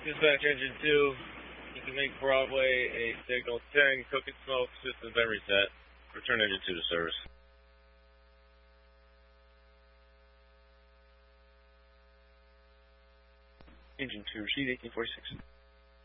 Dispatch Engine 2, you can make Broadway a signal 10, cook and smoke, systems and reset. Return Engine 2 to service. Engine 2, receive 1846.